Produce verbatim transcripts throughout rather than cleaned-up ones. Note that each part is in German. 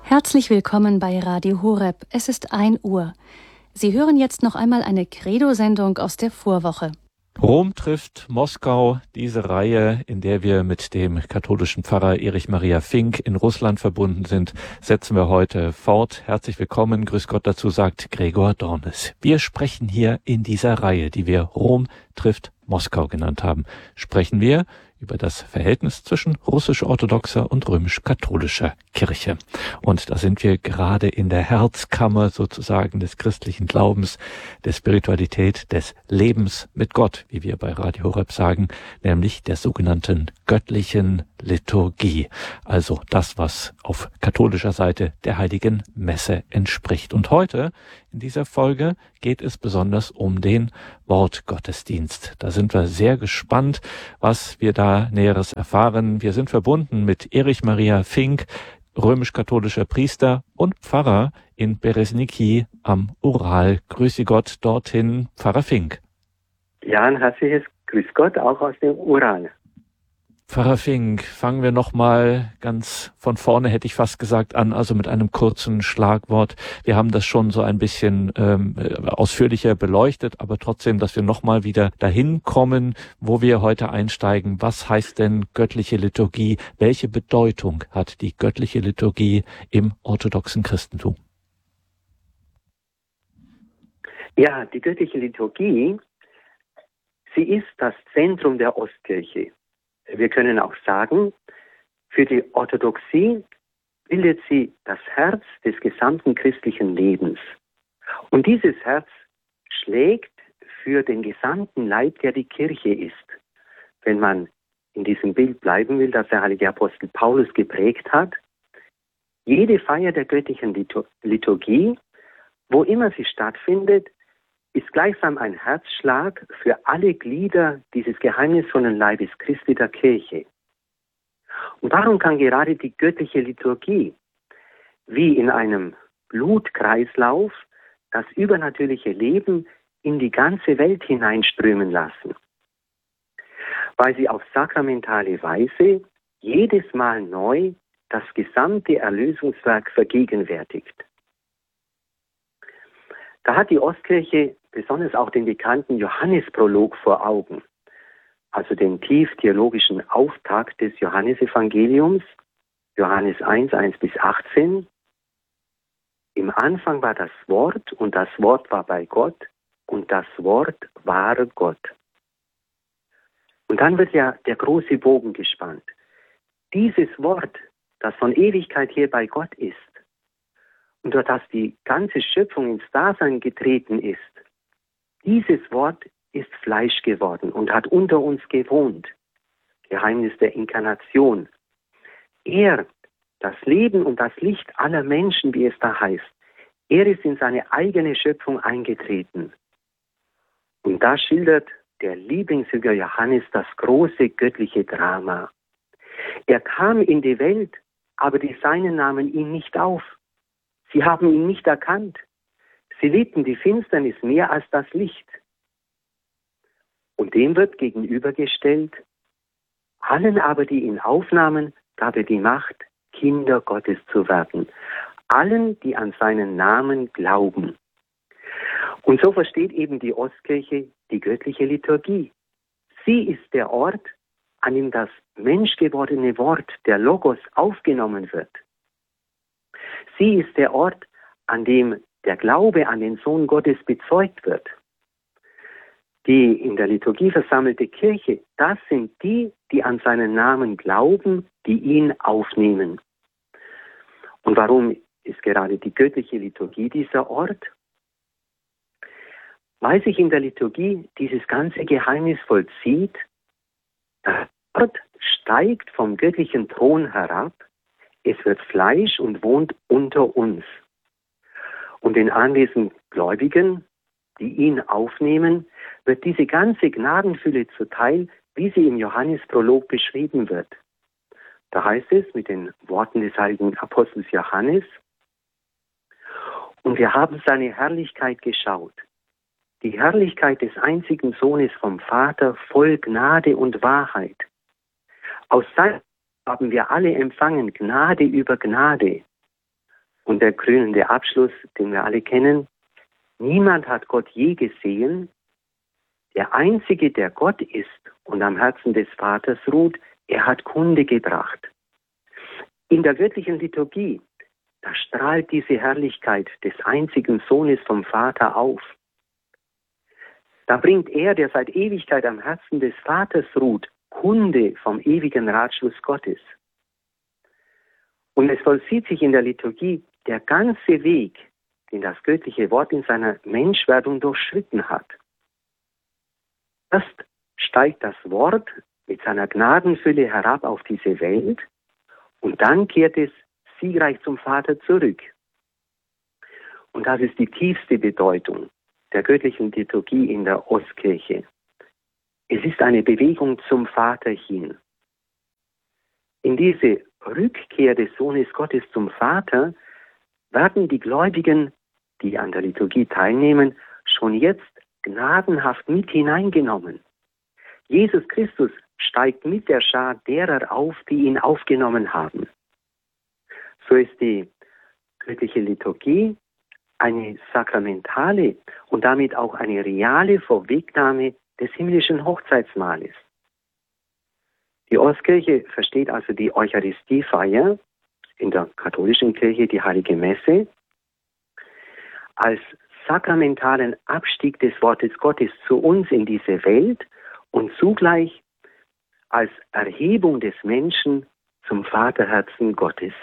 Herzlich willkommen bei Radio Horeb. Es ist ein Uhr. Sie hören jetzt noch einmal eine Credo-Sendung aus der Vorwoche. Rom trifft Moskau, diese Reihe, in der wir mit dem katholischen Pfarrer Erich Maria Fink in Russland verbunden sind, setzen wir heute fort. Herzlich willkommen, grüß Gott, dazu sagt Gregor Dornes. Wir sprechen hier in dieser Reihe, die wir Rom trifft Moskau genannt haben, sprechen wir über das Verhältnis zwischen russisch-orthodoxer und römisch-katholischer Kirche. Und da sind wir gerade in der Herzkammer sozusagen des christlichen Glaubens, der Spiritualität, des Lebens mit Gott, wie wir bei Radio Horeb sagen, nämlich der sogenannten göttlichen Liturgie. Also das, was auf katholischer Seite der Heiligen Messe entspricht. Und heute in dieser Folge geht es besonders um den Wortgottesdienst. Da sind wir sehr gespannt, was wir da Näheres erfahren. Wir sind verbunden mit Erich Maria Fink, römisch-katholischer Priester und Pfarrer in Beresniki am Ural. Grüße Gott dorthin, Pfarrer Fink. Ja, ein herzliches Grüß Gott auch aus dem Ural. Pfarrer Fink, fangen wir nochmal ganz von vorne, hätte ich fast gesagt, an, also mit einem kurzen Schlagwort. Wir haben das schon so ein bisschen ähm, ausführlicher beleuchtet, aber trotzdem, dass wir nochmal wieder dahin kommen, wo wir heute einsteigen. Was heißt denn göttliche Liturgie? Welche Bedeutung hat die göttliche Liturgie im orthodoxen Christentum? Ja, die göttliche Liturgie, sie ist das Zentrum der Ostkirche. Wir können auch sagen, für die Orthodoxie bildet sie das Herz des gesamten christlichen Lebens. Und dieses Herz schlägt für den gesamten Leib, der die Kirche ist. Wenn man in diesem Bild bleiben will, das der heilige Apostel Paulus geprägt hat, jede Feier der göttlichen Liturgie, wo immer sie stattfindet, ist gleichsam ein Herzschlag für alle Glieder dieses geheimnisvollen Leibes Christi der Kirche. Und darum kann gerade die göttliche Liturgie wie in einem Blutkreislauf das übernatürliche Leben in die ganze Welt hineinströmen lassen, weil sie auf sakramentale Weise jedes Mal neu das gesamte Erlösungswerk vergegenwärtigt. Da hat die Ostkirche besonders auch den bekannten Johannesprolog vor Augen, also den tief-theologischen Auftakt des Johannesevangeliums, Johannes eins, eins bis achtzehn. Im Anfang war das Wort und das Wort war bei Gott und das Wort war Gott. Und dann wird ja der große Bogen gespannt. Dieses Wort, das von Ewigkeit her bei Gott ist, und durch das die ganze Schöpfung ins Dasein getreten ist, dieses Wort ist Fleisch geworden und hat unter uns gewohnt. Geheimnis der Inkarnation. Er, das Leben und das Licht aller Menschen, wie es da heißt, er ist in seine eigene Schöpfung eingetreten. Und da schildert der Lieblingsjünger Johannes das große göttliche Drama. Er kam in die Welt, aber die Seinen nahmen ihn nicht auf. Sie haben ihn nicht erkannt. Sie liebten die Finsternis mehr als das Licht. Und dem wird gegenübergestellt, allen aber, die ihn aufnahmen, gab er die Macht, Kinder Gottes zu werden. Allen, die an seinen Namen glauben. Und so versteht eben die Ostkirche die göttliche Liturgie. Sie ist der Ort, an dem das menschgewordene Wort, der Logos, aufgenommen wird. Sie ist der Ort, an dem der Glaube an den Sohn Gottes bezeugt wird. Die in der Liturgie versammelte Kirche, das sind die, die an seinen Namen glauben, die ihn aufnehmen. Und warum ist gerade die göttliche Liturgie dieser Ort? Weil sich in der Liturgie dieses ganze Geheimnis vollzieht, das Wort steigt vom göttlichen Thron herab, es wird Fleisch und wohnt unter uns. Und den anwesenden Gläubigen, die ihn aufnehmen, wird diese ganze Gnadenfülle zuteil, wie sie im Johannesprolog beschrieben wird. Da heißt es mit den Worten des heiligen Apostels Johannes: Und wir haben seine Herrlichkeit geschaut, die Herrlichkeit des einzigen Sohnes vom Vater, voll Gnade und Wahrheit. Aus seinem haben wir alle empfangen Gnade über Gnade. Und der krönende Abschluss, den wir alle kennen: Niemand hat Gott je gesehen. Der Einzige, der Gott ist und am Herzen des Vaters ruht, er hat Kunde gebracht. In der göttlichen Liturgie, da strahlt diese Herrlichkeit des einzigen Sohnes vom Vater auf. Da bringt er, der seit Ewigkeit am Herzen des Vaters ruht, Kunde vom ewigen Ratschluss Gottes. Und es vollzieht sich in der Liturgie der ganze Weg, den das göttliche Wort in seiner Menschwerdung durchschritten hat. Erst steigt das Wort mit seiner Gnadenfülle herab auf diese Welt und dann kehrt es siegreich zum Vater zurück. Und das ist die tiefste Bedeutung der göttlichen Liturgie in der Ostkirche. Es ist eine Bewegung zum Vater hin. In diese Rückkehr des Sohnes Gottes zum Vater werden die Gläubigen, die an der Liturgie teilnehmen, schon jetzt gnadenhaft mit hineingenommen. Jesus Christus steigt mit der Schar derer auf, die ihn aufgenommen haben. So ist die göttliche Liturgie eine sakramentale und damit auch eine reale Vorwegnahme des himmlischen Hochzeitsmahles. Die Ostkirche versteht also die Eucharistiefeier, in der katholischen Kirche die Heilige Messe, als sakramentalen Abstieg des Wortes Gottes zu uns in diese Welt und zugleich als Erhebung des Menschen zum Vaterherzen Gottes.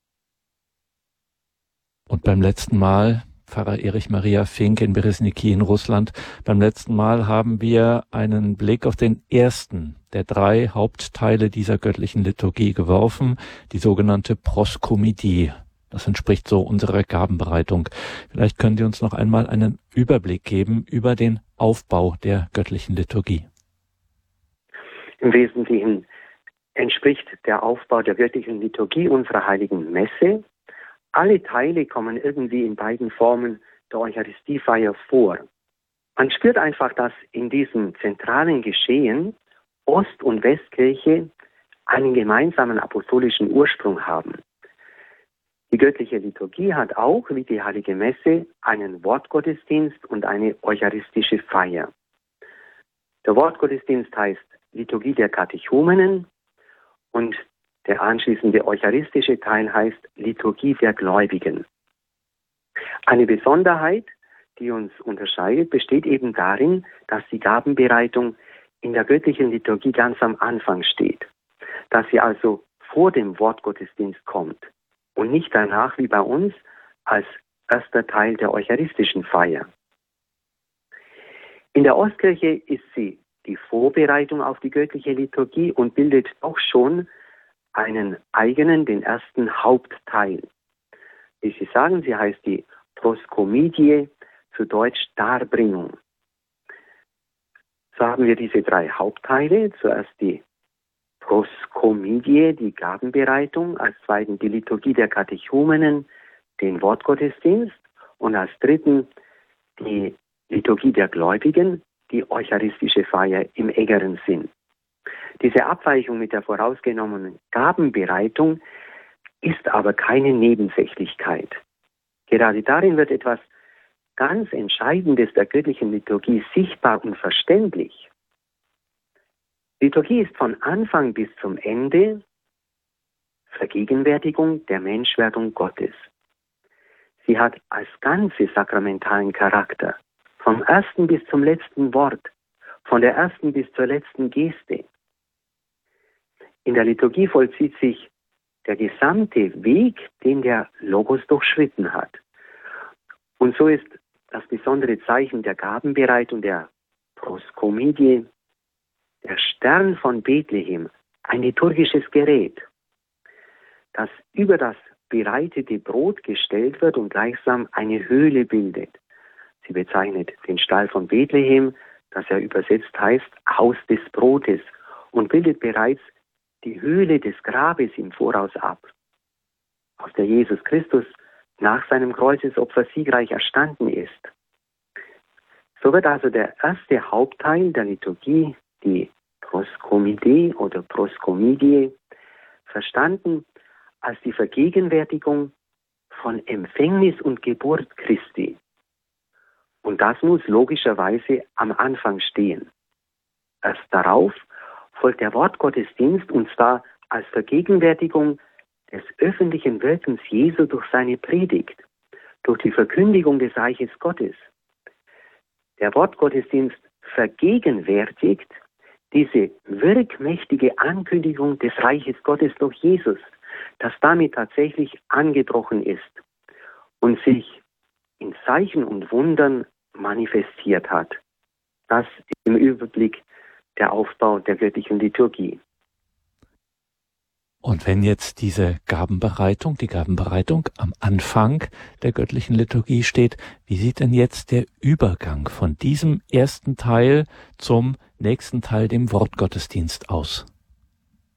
Und beim letzten Mal, Pfarrer Erich Maria Fink in Beresniki in Russland, beim letzten Mal haben wir einen Blick auf den ersten der drei Hauptteile dieser göttlichen Liturgie geworfen, die sogenannte Proskomidie. Das entspricht so unserer Gabenbereitung. Vielleicht können Sie uns noch einmal einen Überblick geben über den Aufbau der göttlichen Liturgie. Im Wesentlichen entspricht der Aufbau der göttlichen Liturgie unserer heiligen Messe. Alle Teile kommen irgendwie in beiden Formen der Eucharistiefeier vor. Man spürt einfach, dass in diesem zentralen Geschehen Ost- und Westkirche einen gemeinsamen apostolischen Ursprung haben. Die göttliche Liturgie hat auch, wie die Heilige Messe, einen Wortgottesdienst und eine eucharistische Feier. Der Wortgottesdienst heißt Liturgie der Katechumenen und der anschließende eucharistische Teil heißt Liturgie der Gläubigen. Eine Besonderheit, die uns unterscheidet, besteht eben darin, dass die Gabenbereitung in der göttlichen Liturgie ganz am Anfang steht, dass sie also vor dem Wortgottesdienst kommt und nicht danach wie bei uns als erster Teil der eucharistischen Feier. In der Ostkirche ist sie die Vorbereitung auf die göttliche Liturgie und bildet auch schon einen eigenen, den ersten Hauptteil. Wie Sie sagen, sie heißt die Proskomidie, zu Deutsch Darbringung. So haben wir diese drei Hauptteile. Zuerst die Proskomidie, die Gabenbereitung, als zweiten die Liturgie der Katechumenen, den Wortgottesdienst und als dritten die Liturgie der Gläubigen, die eucharistische Feier im engeren Sinn. Diese Abweichung mit der vorausgenommenen Gabenbereitung ist aber keine Nebensächlichkeit. Gerade darin wird etwas ganz Entscheidendes der göttlichen Liturgie sichtbar und verständlich. Liturgie ist von Anfang bis zum Ende Vergegenwärtigung der Menschwerdung Gottes. Sie hat als Ganze sakramentalen Charakter, vom ersten bis zum letzten Wort, von der ersten bis zur letzten Geste. In der Liturgie vollzieht sich der gesamte Weg, den der Logos durchschritten hat. Und so ist das besondere Zeichen der Gabenbereitung der Proskomidie der Stern von Bethlehem, ein liturgisches Gerät, das über das bereitete Brot gestellt wird und gleichsam eine Höhle bildet. Sie bezeichnet den Stall von Bethlehem, das ja übersetzt heißt Haus des Brotes, und bildet bereits die Höhle des Grabes im Voraus ab, aus der Jesus Christus nach seinem Kreuzesopfer siegreich erstanden ist. So wird also der erste Hauptteil der Liturgie, die Proskomidie oder Proskomidie, verstanden als die Vergegenwärtigung von Empfängnis und Geburt Christi. Und das muss logischerweise am Anfang stehen. Erst darauf folgt der Wortgottesdienst, und zwar als Vergegenwärtigung des öffentlichen Wirkens Jesu durch seine Predigt, durch die Verkündigung des Reiches Gottes. Der Wortgottesdienst vergegenwärtigt diese wirkmächtige Ankündigung des Reiches Gottes durch Jesus, das damit tatsächlich angebrochen ist und sich in Zeichen und Wundern manifestiert hat. Das ist im Überblick der Aufbau der göttlichen Liturgie. Und wenn jetzt diese Gabenbereitung, die Gabenbereitung am Anfang der göttlichen Liturgie steht, wie sieht denn jetzt der Übergang von diesem ersten Teil zum nächsten Teil, dem Wortgottesdienst, aus?